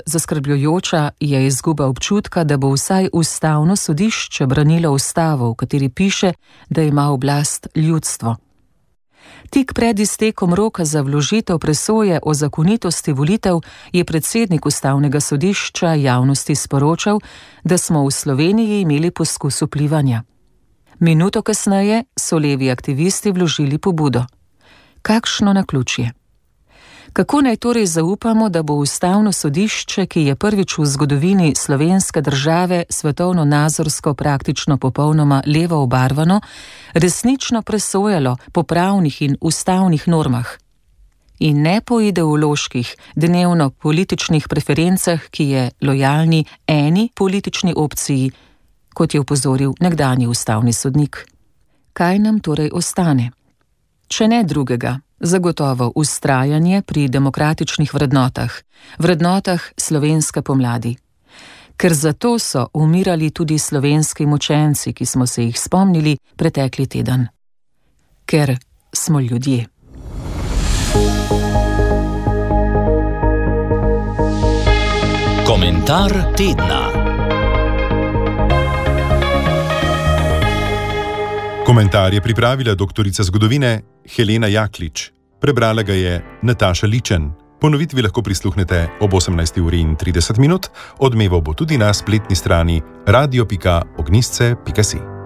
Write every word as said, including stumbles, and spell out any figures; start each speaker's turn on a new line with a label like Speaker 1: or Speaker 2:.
Speaker 1: zaskrbljujoča je izguba občutka, da bo vsaj ustavno sodišče branilo ustavo, v kateri piše, da ima oblast ljudstvo. Tik pred iztekom roka za vložitev presoje o zakonitosti volitev je predsednik ustavnega sodišča javnosti sporočal, da smo v Sloveniji imeli poskus vplivanja. Minuto kasneje so levi aktivisti vložili pobudo. Kakšno naključje? Kako naj torej zaupamo, da bo ustavno sodišče, ki je prvič v zgodovini slovenske države svetovno nazorsko praktično popolnoma levo obarvano, resnično presojalo po pravnih in ustavnih normah? In ne po ideoloških, dnevno političnih preferencah, ki je lojalni eni politični opciji, kot je opozoril nekdanji ustavni sodnik. Kaj nam torej ostane? Če ne drugega, zagotovo vztrajanje pri demokratičnih vrednotah, vrednotah slovenske pomladi. Ker zato so umirali tudi slovenski mučenci, ki smo se jih spomnili pretekli teden. Ker smo ljudje.
Speaker 2: Komentar tedna.
Speaker 3: Komentar je pripravila doktorica zgodovine Helena Jaklič. Prebrala ga je Nataša Ličen. Ponovitvi lahko prisluhnete ob osemnajsti uri in trideset minut. Odmeval bo tudi na spletni strani radio pika ognjisce pika si.